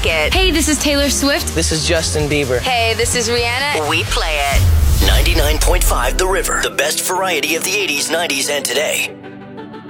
like it. Hey, this is Taylor Swift. This is Justin Bieber. Hey, this is Rihanna. We play it. 99.5 The River. The best variety of the 80s, 90s, and today.